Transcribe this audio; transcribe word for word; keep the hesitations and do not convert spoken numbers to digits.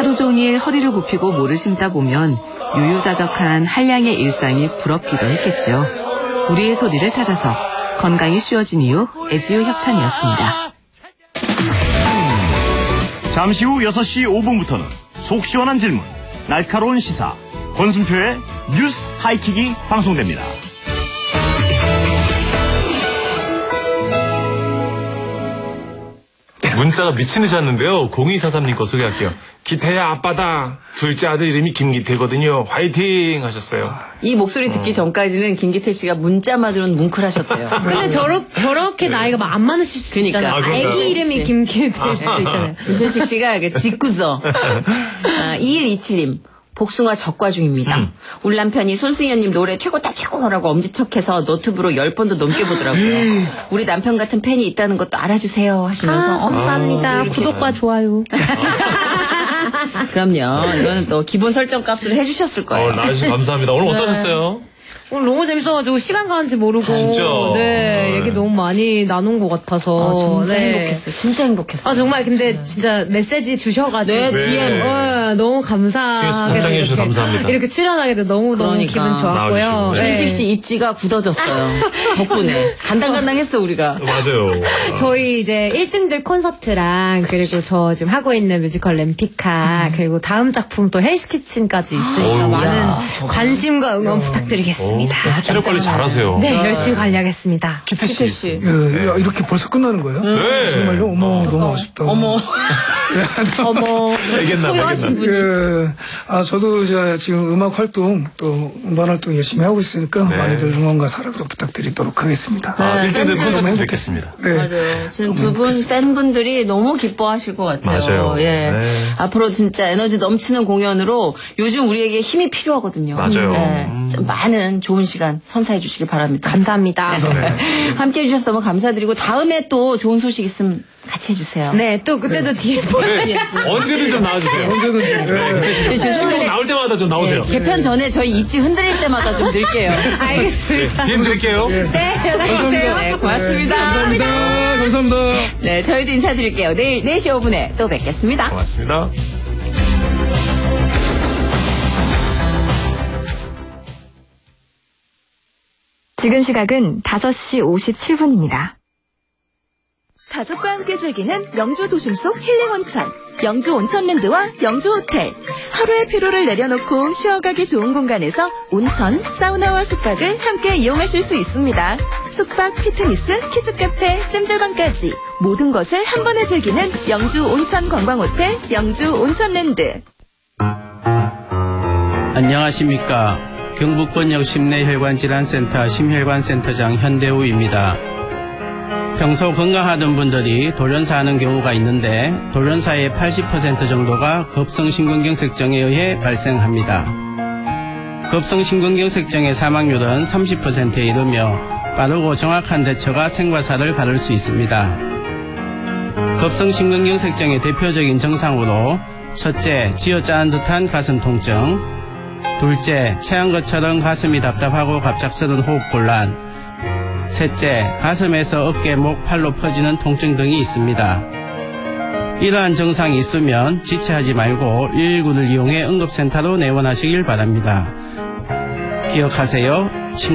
하루 종일 허리를 굽히고 모를 심다 보면 유유자적한 한량의 일상이 부럽기도 했겠죠. 우리의 소리를 찾아서 건강이 쉬워진 이유 에지유 협찬이었습니다. 잠시 후 여섯 시 오 분부터는 속 시원한 질문, 날카로운 시사, 권순표의 뉴스 하이킥이 방송됩니다. 문자가 미친 듯이 왔는데요. 공이사삼 님 거 소개할게요. 기태야 아빠다. 둘째 아들 이름이 김기태거든요. 화이팅 하셨어요. 이 목소리 듣기 어. 전까지는 김기태 씨가 문자만으로는 뭉클하셨대요. 근데 저러, 저렇게 나이가 막 안 많으실 수도 그러니까. 있잖아요. 아, 애기 이름이 김기태일 수도 있잖아요. 문천식 씨가 짓궂어. 아, 이일이칠 님. 복숭아 적과 중입니다. 음. 우리 남편이 손승연님 노래 최고다 최고라고 엄지척해서 너튜브로 열 번도 넘게 보더라고요. 우리 남편 같은 팬이 있다는 것도 알아주세요 하시면서. 아, 감사합니다. 아, 구독과 좋아요. 그럼요. 이거는 또 기본 설정 값을 해주셨을 거예요. 어, 나와주셔서 감사합니다. 오늘 네. 어떠셨어요? 오늘 너무 재밌어가지고 시간 가는지 모르고 진짜? 네, 얘기 너무 많이 나눈 것 같아서 아, 진짜 네. 행복했어요. 진짜 행복했어요. 아 정말 근데 진짜 메시지 주셔가지고 네, 디엠 어, 너무 감사하게 답장해 주셔서 감사합니다. 이렇게 출연하게 돼 너무 그러니까. 너무 기분 좋았고요. 준식 씨 입지가 굳어졌어요. 덕분에 간당간당했어 우리가. 맞아요. 저희 이제 일 등들 콘서트랑 그리고 저 지금 하고 있는 뮤지컬 램피카 음. 그리고 다음 작품 또 헬스키친까지 있으니까 어우, 많은 야, 관심과 응원 어. 부탁드리겠습니다. 어, 체력 관리 잘하세요. 네, 열심히 관리하겠습니다. 기태 씨. 씨. 예, 야, 이렇게 벌써 끝나는 거예요? 네. 정말요? 어머, 너무 아쉽다. 어머. 어머. 알겠나 호요하신 분이. 예, 아, 저도 이제 지금 음악 활동 또 음반 활동 열심히 하고 있으니까 네. 많이들 응원과 사랑 좀 부탁드리도록 하겠습니다. 아, 일 등들 콘서트 행복했- 뵙겠습니다. 네. 맞아요. 지금 두 분 팬분들이 너무 기뻐하실 것 같아요. 맞아요. 예. 네. 앞으로 진짜 에너지 넘치는 공연으로 요즘 우리에게 힘이 필요하거든요. 맞아요. 예. 음. 좀 많은 좋은 시간 선사해 주시기 바랍니다. 감사합니다. 함께 해주셔서 너무 감사드리고 다음에 또 좋은 소식 있으면 같이 해주세요. 네, 또 그때도 뒤에 네. 언제든 좀 나와주세요. 언제든지. 네, 죄송한데 나올 때마다 좀 나오세요. 예, 개편 전에 저희 입지 흔들릴 때마다 좀 늘게요. 알겠습니다. 디엠 드릴게요. 네, 연락주세요. 네, 고맙습니다. 감사합니다. 감사합니다. 네, 저희도 인사드릴게요. 내일 네 시 오 분에 또 뵙겠습니다. 고맙습니다. 지금 시각은 다섯 시 오십칠 분입니다. 가족과 함께 즐기는 영주 도심 속 힐링 온천, 영주 온천랜드와 영주 호텔. 하루의 피로를 내려놓고 쉬어가기 좋은 공간에서 온천, 사우나와 숙박을 함께 이용하실 수 있습니다. 숙박, 피트니스, 키즈카페, 찜질방까지 모든 것을 한 번에 즐기는 영주 온천 관광호텔, 영주 온천랜드. 안녕하십니까. 경북권역 심내혈관질환센터 심혈관센터장 현대우입니다. 평소 건강하던 분들이 돌연사 하는 경우가 있는데 돌연사의 팔십 퍼센트 정도가 급성심근경색증에 의해 발생합니다. 급성심근경색증의 사망률은 삼십 퍼센트에 이르며 빠르고 정확한 대처가 생과사를 가를 수 있습니다. 급성심근경색증의 대표적인 증상으로 첫째, 쥐어짜는 듯한 가슴 통증, 둘째, 체한 것처럼 가슴이 답답하고 갑작스런 호흡곤란, 셋째, 가슴에서 어깨, 목, 팔로 퍼지는 통증 등이 있습니다. 이러한 증상이 있으면 지체하지 말고 일일구를 이용해 응급센터로 내원하시길 바랍니다. 기억하세요.